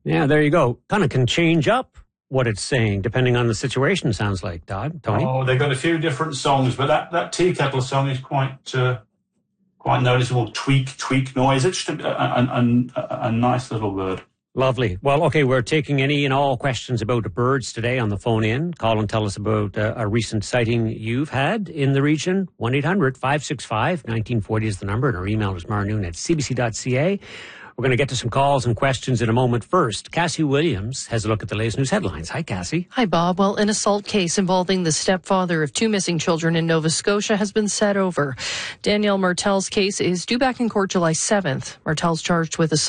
Yeah, there you go. Kind of can change up what it's saying depending on the situation, sounds like, Tony. Oh, they've got a few different songs, but that tea kettle song is quite noticeable. Tweak noise. It's just a nice little bird. Lovely. Well, okay, we're taking any and all questions about the birds today on the phone in. Call and tell us about a recent sighting you've had in the region. 1-800-565-1940 is the number, and our email is marnoon@cbc.ca. We're going to get to some calls and questions in a moment. First, Cassie Williams has a look at the latest news headlines. Hi, Cassie. Hi, Bob. Well, an assault case involving the stepfather of 2 missing children in Nova Scotia has been set over. Danielle Martel's case is due back in court July 7th. Martel's charged with assault